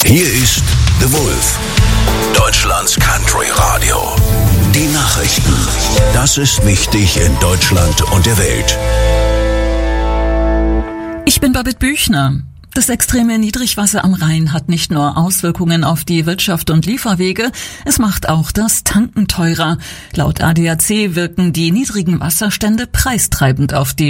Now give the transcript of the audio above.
Hier ist The Wolf, Deutschlands Country Radio. Die Nachrichten. Das ist wichtig in Deutschland und der Welt. Ich bin Babette Büchner. Das extreme Niedrigwasser am Rhein hat nicht nur Auswirkungen auf die Wirtschaft und Lieferwege, es macht auch das Tanken teurer. Laut ADAC wirken die niedrigen Wasserstände preistreibend auf die